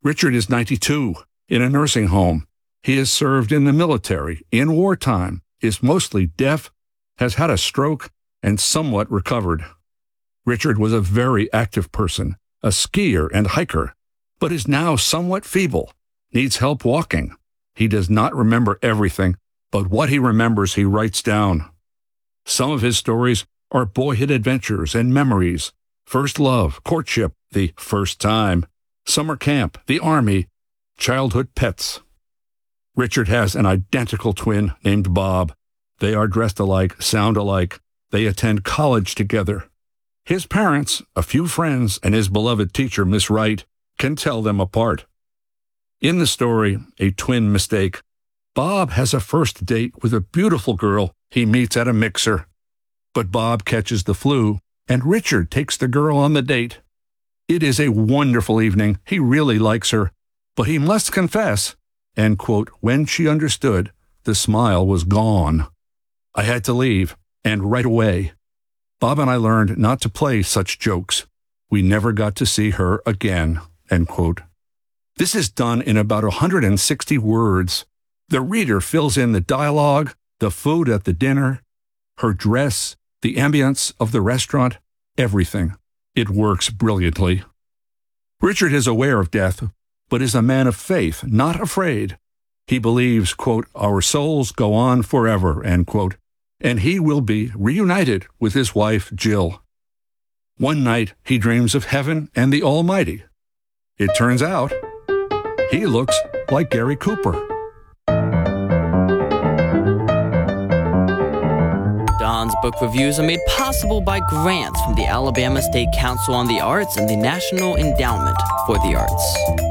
Richard is 92, in a nursing home. He has served in the military, in wartime, is mostly deaf, has had a stroke, and somewhat recovered. Richard was a very active person, a skier and hiker, but is now somewhat feeble, needs help walking. He does not remember everything, but what he remembers he writes down. Some of his stories are boyhood adventures and memories, first love, courtship, the first time, summer camp, the army, childhood pets. Richard has an identical twin named Bob. They are dressed alike, sound alike. They attend college together. His parents, a few friends, and his beloved teacher, Miss Wright, can tell them apart. In the story, A Twin Mistake, Bob has a first date with a beautiful girl he meets at a mixer. But Bob catches the flu, and Richard takes the girl on the date. It is a wonderful evening. He really likes her. But he must confess, and, quote, when she understood, the smile was gone. I had to leave, and right away. Bob and I learned not to play such jokes. We never got to see her again, end quote. This is done in about 160 words. The reader fills in the dialogue, the food at the dinner, her dress, the ambience of the restaurant, everything. It works brilliantly. Richard is aware of death, but is a man of faith, not afraid. He believes, quote, our souls go on forever, end quote, and he will be reunited with his wife, Jill. One night, he dreams of heaven and the Almighty. It turns out, he looks like Gary Cooper. Don's book reviews are made possible by grants from the Alabama State Council on the Arts and the National Endowment for the Arts.